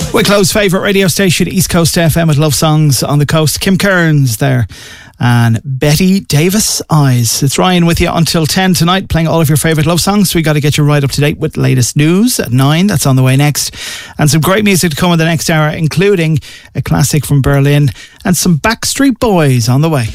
Wicklow's favourite radio station, East Coast FM, with love songs on the coast. Kim Kearns there and Betty Davis Eyes. It's Ryan with you until 10 tonight, playing all of your favourite love songs. We got to get you right up to date with the latest news at 9. That's on the way next. And some great music to come in the next hour, including a classic from Berlin and some Backstreet Boys on the way.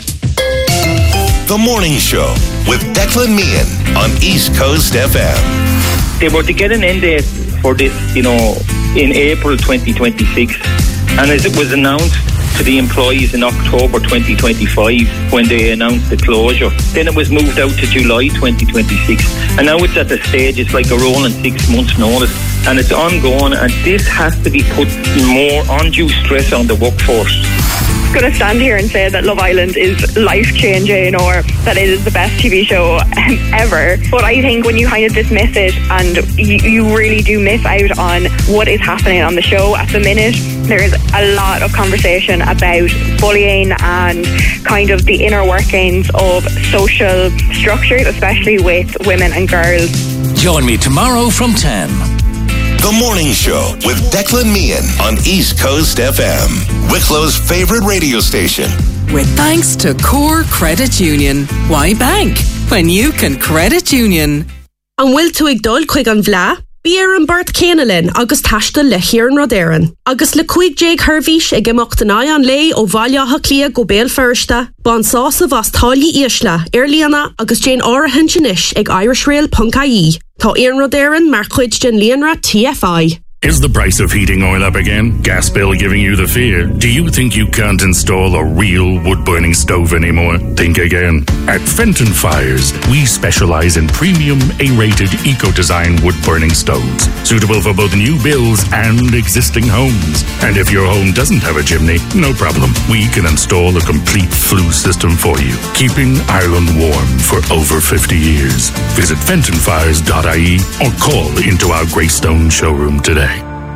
The Morning Show with Declan Meehan on East Coast FM. They were to get an end date for this, in April 2026, and as it was announced to the employees in October 2025 when they announced the closure, then it was moved out to July 2026, and now it's at the stage, it's like a rolling 6 months notice, and it's ongoing, and this has to be put more undue stress on the workforce. Going to stand here and say that Love Island is life-changing or that it is the best TV show ever, but I think when you kind of dismiss it, and you really do miss out on what is happening on the show at the minute. There is a lot of conversation about bullying and kind of the inner workings of social structures, especially with women and girls. Join me tomorrow from 10. The Morning Show with Declan Meehan on East Coast FM, Wicklow's favourite radio station. With thanks to Core Credit Union. Why bank when you can credit union? An bhfuil tú ag dul chuig an bhleá? Bíar an Bart Céanalin agus taistil le Chiaran Rodéireann. Agus le cuig Jake Hervís ag imeachtaná an lei ó bhaile clia go béal firsta, ban sása vas táilí ísla, Irliana agus Jane áirithean sinis ag irishrail.ie. Tá Ian Rodéireann mar chuid den líonra TFI. Is the price of heating oil up again? Gas bill giving you the fear? Do you think you can't install a real wood-burning stove anymore? Think again. At Fenton Fires, we specialize in premium A-rated eco-design wood-burning stoves, suitable for both new builds and existing homes. And if your home doesn't have a chimney, no problem. We can install a complete flue system for you, keeping Ireland warm for over 50 years. Visit fentonfires.ie or call into our Greystone showroom today.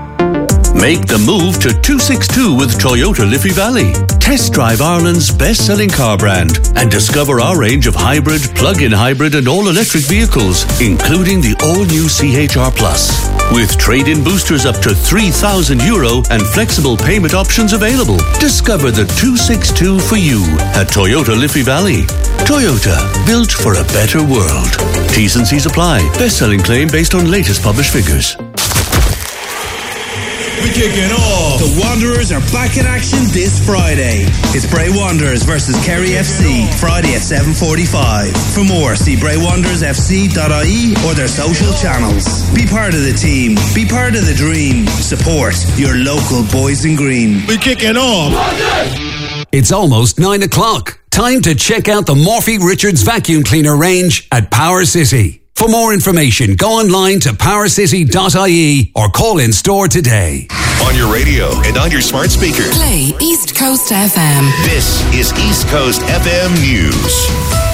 Make the move to 262 with Toyota Liffey Valley. Test drive Ireland's best-selling car brand and discover our range of hybrid, plug-in hybrid and all-electric vehicles, including the all-new CHR Plus. With trade-in boosters up to €3,000 and flexible payment options available. Discover the 262 for you at Toyota Liffey Valley. Toyota, built for a better world. T's and C's apply. Best-selling claim based on latest published figures. We kick it off. The Wanderers are back in action this Friday. It's Bray Wanderers versus Kerry FC, Friday at 7:45. For more, see BrayWanderersFC.ie or their social channels. Be part of the team. Be part of the dream. Support your local boys in green. We kick it off. It's almost 9 o'clock. Time to check out the Morphy Richards vacuum cleaner range at Power City. For more information, go online to powercity.ie or call in store today. On your radio and on your smart speaker. Play East Coast FM. This is East Coast FM News.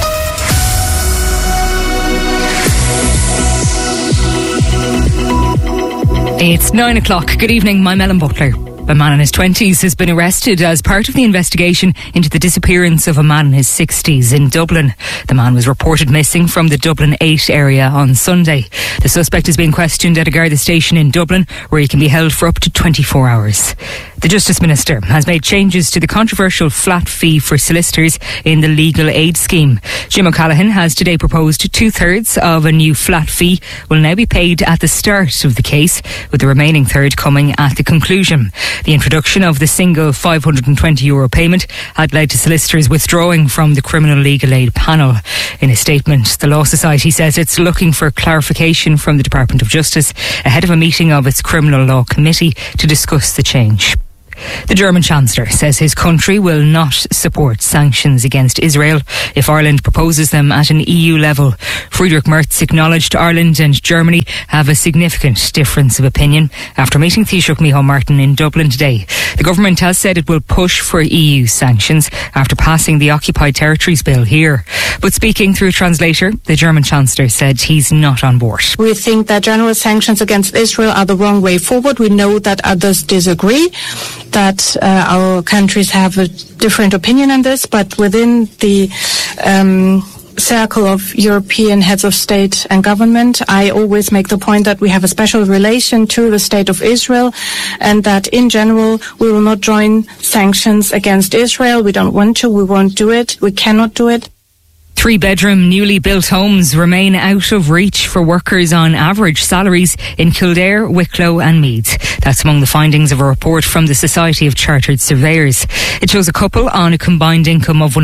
It's 9 o'clock. Good evening, I'm Ellen Butler. A man in his 20s has been arrested as part of the investigation into the disappearance of a man in his 60s in Dublin. The man was reported missing from the Dublin 8 area on Sunday. The suspect is being questioned at a Garda station in Dublin, where he can be held for up to 24 hours. The Justice Minister has made changes to the controversial flat fee for solicitors in the legal aid scheme. Jim O'Callaghan has today proposed 2/3 of a new flat fee will now be paid at the start of the case, with the remaining third coming at the conclusion. The introduction of the single €520 payment had led to solicitors withdrawing from the criminal legal aid panel. In a statement, the Law Society says it's looking for clarification from the Department of Justice ahead of a meeting of its Criminal Law Committee to discuss the change. The German Chancellor says his country will not support sanctions against Israel if Ireland proposes them at an EU level. Friedrich Merz acknowledged Ireland and Germany have a significant difference of opinion after meeting Taoiseach Micheál Martin in Dublin today. The government has said it will push for EU sanctions after passing the Occupied Territories Bill here. But speaking through a translator, the German Chancellor said he's not on board. We think that general sanctions against Israel are the wrong way forward. We know that others disagree, that our countries have a different opinion on this, but within the circle of European heads of state and government, I always make the point that we have a special relation to the state of Israel, and that in general we will not join sanctions against Israel. We don't want to, we won't do it, we cannot do it. 3-bedroom newly built homes remain out of reach for workers on average salaries in Kildare, Wicklow and Meath. That's among the findings of a report from the Society of Chartered Surveyors. It shows a couple on a combined income of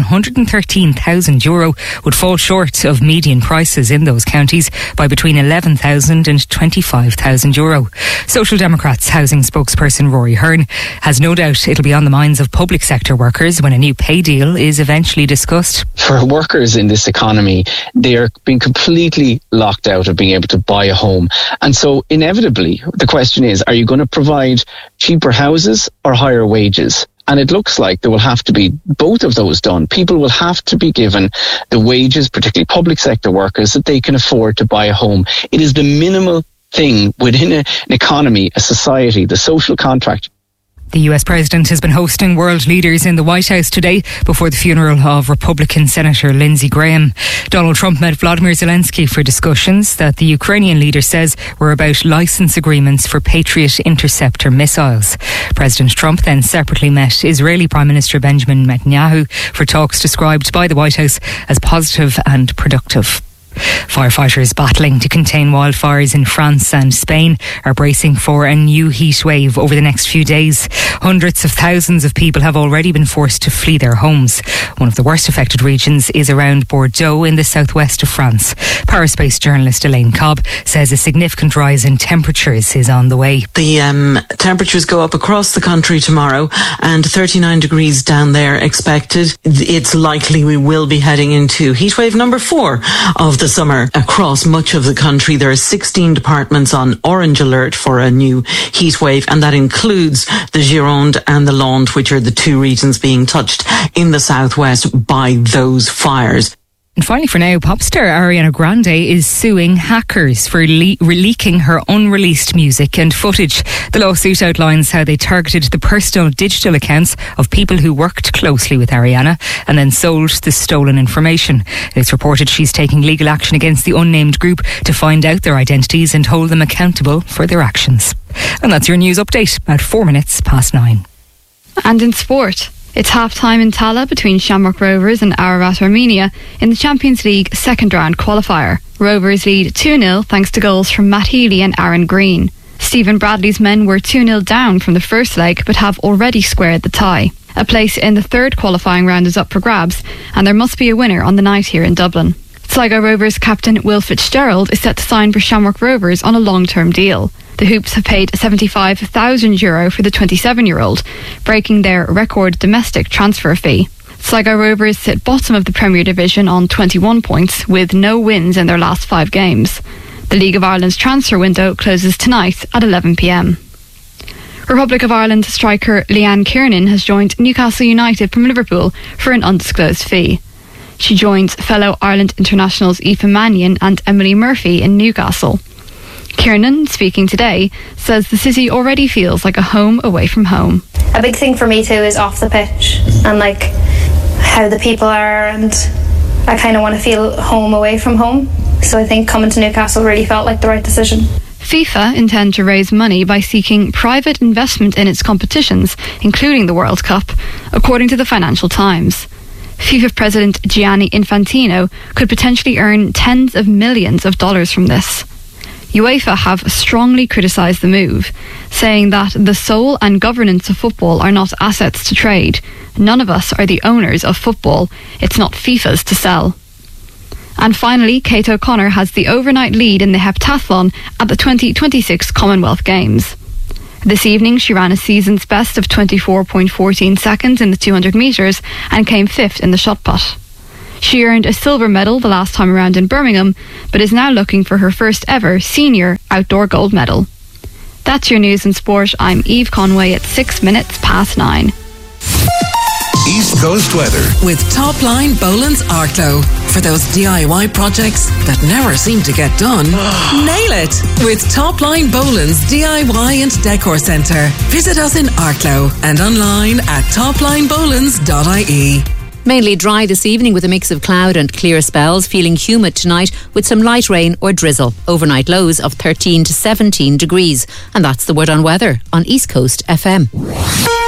€113,000 would fall short of median prices in those counties by between €11,000 and €25,000. Social Democrats housing spokesperson Rory Hearn has no doubt it'll be on the minds of public sector workers when a new pay deal is eventually discussed. For workers in this economy, they are being completely locked out of being able to buy a home. And so inevitably, the question is, are you going to provide cheaper houses or higher wages? And it looks like there will have to be both of those done. People will have to be given the wages, particularly public sector workers, that they can afford to buy a home. It is the minimal thing within an economy, a society, the social contract. The US President has been hosting world leaders in the White House today before the funeral of Republican Senator Lindsey Graham. Donald Trump met Vladimir Zelensky for discussions that the Ukrainian leader says were about license agreements for Patriot interceptor missiles. President Trump then separately met Israeli Prime Minister Benjamin Netanyahu for talks described by the White House as positive and productive. Firefighters battling to contain wildfires in France and Spain are bracing for a new heat wave over the next few days. Hundreds of thousands of people have already been forced to flee their homes. One of the worst affected regions is around Bordeaux in the southwest of France. Paris-based journalist Elaine Cobb says a significant rise in temperatures is on the way. The temperatures go up across the country tomorrow, and 39 degrees down there expected. It's likely we will be heading into heatwave number 4 of the summer across much of the country. There are 16 departments on orange alert for a new heat wave, and that includes the Gironde and the Landes, which are the two regions being touched in the southwest by those fires. And finally for now, pop star Ariana Grande is suing hackers for leaking her unreleased music and footage. The lawsuit outlines how they targeted the personal digital accounts of people who worked closely with Ariana and then sold the stolen information. It's reported she's taking legal action against the unnamed group to find out their identities and hold them accountable for their actions. And that's your news update at 9:04. And in sport, it's half-time in Tala between Shamrock Rovers and Ararat Armenia in the Champions League second round qualifier. Rovers lead 2-0 thanks to goals from Matt Healy and Aaron Green. Stephen Bradley's men were 2-0 down from the first leg but have already squared the tie. A place in the third qualifying round is up for grabs, and there must be a winner on the night here in Dublin. Sligo Rovers captain Will Fitzgerald is set to sign for Shamrock Rovers on a long-term deal. The Hoops have paid €75,000 for the 27-year-old, breaking their record domestic transfer fee. Sligo Rovers sit bottom of the Premier Division on 21 points, with no wins in their last 5 games. The League of Ireland's transfer window closes tonight at 11 p.m. Republic of Ireland striker Leanne Kiernan has joined Newcastle United from Liverpool for an undisclosed fee. She joins fellow Ireland internationals Aoife Mannion and Emily Murphy in Newcastle. Kiernan, speaking today, says the city already feels like a home away from home. A big thing for me too is off the pitch and like how the people are, and I kind of want to feel home away from home. So I think coming to Newcastle really felt like the right decision. FIFA intend to raise money by seeking private investment in its competitions, including the World Cup, according to the Financial Times. FIFA President Gianni Infantino could potentially earn tens of millions of dollars from this. UEFA have strongly criticised the move, saying that the soul and governance of football are not assets to trade. None of us are the owners of football. It's not FIFA's to sell. And finally, Kate O'Connor has the overnight lead in the heptathlon at the 2026 Commonwealth Games. This evening, she ran a season's best of 24.14 seconds in the 200 metres and came 5th in the shot put. She earned a silver medal the last time around in Birmingham, but is now looking for her first ever senior outdoor gold medal. That's your news and sport. I'm Eve Conway at 9:06. East Coast weather with Topline Boland's Arklow. For those DIY projects that never seem to get done, nail it with Topline Boland's DIY and Decor Centre. Visit us in Arklow and online at toplinebolands.ie. Mainly dry this evening with a mix of cloud and clear spells, feeling humid tonight with some light rain or drizzle. Overnight lows of 13 to 17 degrees. And that's the word on weather on East Coast FM.